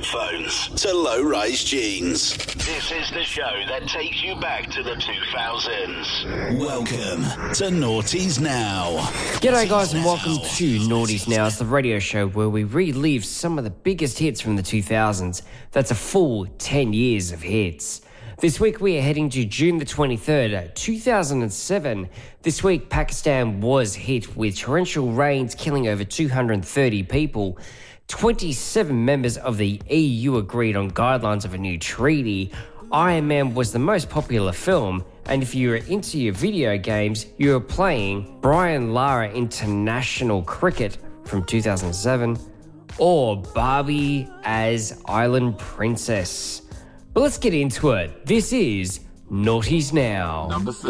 headphones to low-rise jeans. This is the show that takes you back to the 2000s. Welcome to Naughties Now. G'day guys and welcome to Naughties Now. It's the radio show where we relive some of the biggest hits from the 2000s. That's a full 10 years of hits. This week we are heading to June the 23rd, 2007. This week Pakistan was hit with torrential rains killing over 230 people. 27 members of the EU agreed on guidelines of a new treaty. Iron Man was the most popular film, and if you were into your video games, you were playing Brian Lara International Cricket from 2007 or Barbie as Island Princess. But let's get into it. This is Naughties Now. Number 6.